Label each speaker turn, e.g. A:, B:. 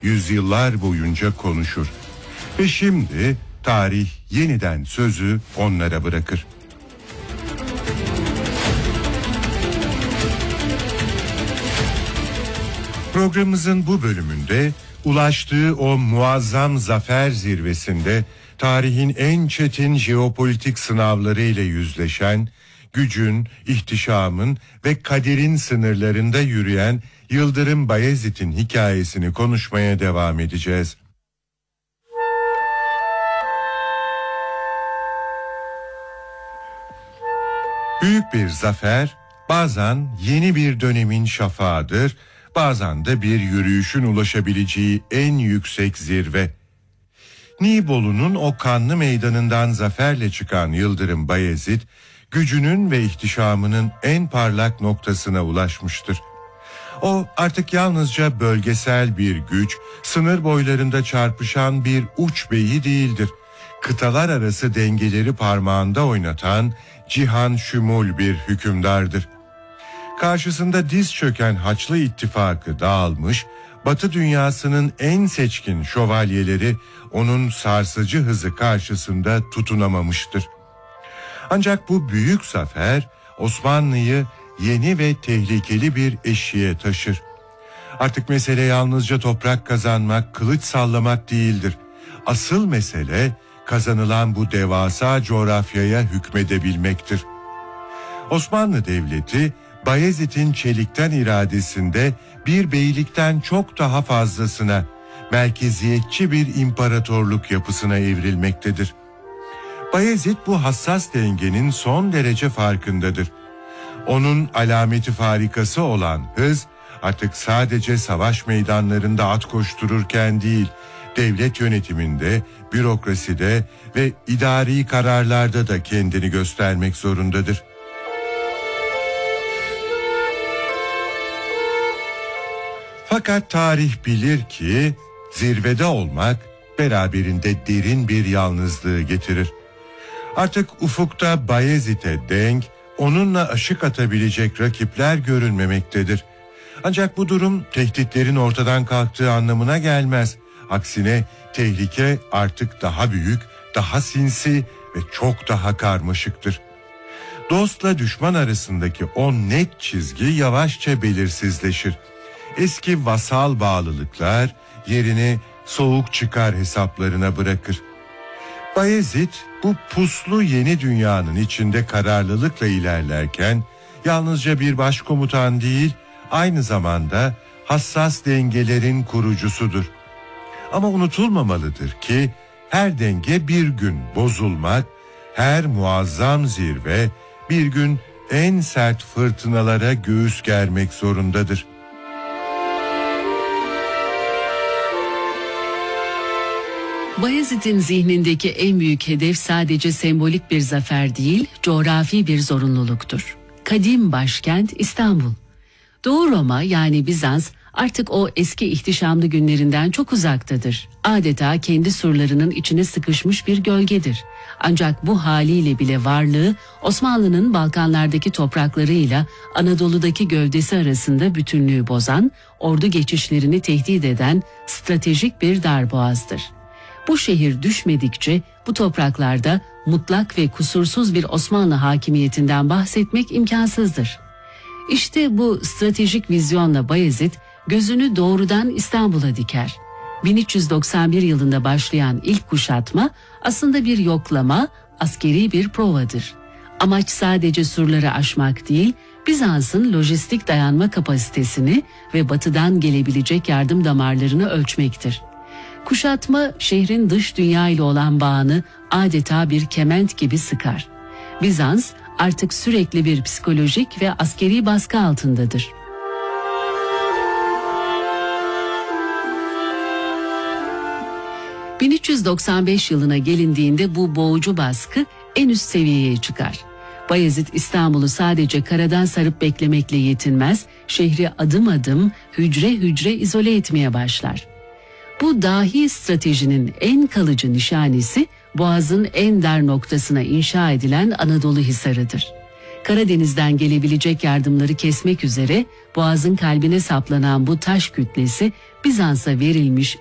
A: yüzyıllar boyunca konuşur. Ve şimdi tarih yeniden sözü onlara bırakır. Programımızın bu bölümünde ulaştığı o muazzam zafer zirvesinde tarihin en çetin jeopolitik sınavları ile yüzleşen, gücün, ihtişamın ve kaderin sınırlarında yürüyen Yıldırım Bayezid'in hikayesini konuşmaya devam edeceğiz. Büyük bir zafer bazen yeni bir dönemin şafağıdır, bazen de bir yürüyüşün ulaşabileceği en yüksek zirve. Nibolu'nun o kanlı meydanından zaferle çıkan Yıldırım Bayezid, gücünün ve ihtişamının en parlak noktasına ulaşmıştır. O artık yalnızca bölgesel bir güç, sınır boylarında çarpışan bir uç beyi değildir. Kıtalar arası dengeleri parmağında oynatan cihan şumul bir hükümdardır. Karşısında diz çöken Haçlı İttifakı dağılmış, Batı dünyasının en seçkin şövalyeleri onun sarsıcı hızı karşısında tutunamamıştır. Ancak bu büyük zafer Osmanlı'yı yeni ve tehlikeli bir eşiğe taşır. Artık mesele yalnızca toprak kazanmak, kılıç sallamak değildir. Asıl mesele kazanılan bu devasa coğrafyaya hükmedebilmektir. Osmanlı Devleti, Bayezid'in çelikten iradesinde bir beylikten çok daha fazlasına, merkeziyetçi bir imparatorluk yapısına evrilmektedir. Bayezid bu hassas dengenin son derece farkındadır. Onun alameti farikası olan hız, artık sadece savaş meydanlarında at koştururken değil, devlet yönetiminde, bürokraside ve idari kararlarda da kendini göstermek zorundadır. Fakat tarih bilir ki zirvede olmak beraberinde derin bir yalnızlığı getirir. Artık ufukta Bayezid'e denk, onunla aşık atabilecek rakipler görünmemektedir. Ancak bu durum tehditlerin ortadan kalktığı anlamına gelmez. Aksine tehlike artık daha büyük, daha sinsi ve çok daha karmaşıktır. Dostla düşman arasındaki o net çizgi yavaşça belirsizleşir. Eski vasal bağlılıklar yerini soğuk çıkar hesaplarına bırakır. Bayezid bu puslu yeni dünyanın içinde kararlılıkla ilerlerken yalnızca bir başkomutan değil, aynı zamanda hassas dengelerin kurucusudur. Ama unutulmamalıdır ki her denge bir gün bozulmak, her muazzam zirve bir gün en sert fırtınalara göğüs germek zorundadır.
B: Bayezid'in zihnindeki en büyük hedef sadece sembolik bir zafer değil, coğrafi bir zorunluluktur. Kadim başkent İstanbul. Doğu Roma yani Bizans artık o eski ihtişamlı günlerinden çok uzaktadır. Adeta kendi surlarının içine sıkışmış bir gölgedir. Ancak bu haliyle bile varlığı Osmanlı'nın Balkanlardaki topraklarıyla Anadolu'daki gövdesi arasında bütünlüğü bozan, ordu geçişlerini tehdit eden stratejik bir darboğazdır. Bu şehir düşmedikçe bu topraklarda mutlak ve kusursuz bir Osmanlı hakimiyetinden bahsetmek imkansızdır. İşte bu stratejik vizyonla Bayezid gözünü doğrudan İstanbul'a diker. 1391 yılında başlayan ilk kuşatma aslında bir yoklama, askeri bir provadır. Amaç sadece surları aşmak değil, Bizans'ın lojistik dayanma kapasitesini ve batıdan gelebilecek yardım damarlarını ölçmektir. Kuşatma şehrin dış dünya ile olan bağını adeta bir kement gibi sıkar. Bizans artık sürekli bir psikolojik ve askeri baskı altındadır. ...1395 yılına gelindiğinde bu boğucu baskı en üst seviyeye çıkar. Bayezid İstanbul'u sadece karadan sarıp beklemekle yetinmez, şehri adım adım, hücre hücre izole etmeye başlar. Bu dahi stratejinin en kalıcı nişanesi Boğaz'ın en dar noktasına inşa edilen Anadolu Hisarı'dır. Karadeniz'den gelebilecek yardımları kesmek üzere Boğaz'ın kalbine saplanan bu taş kütlesi Bizans'a verilmiş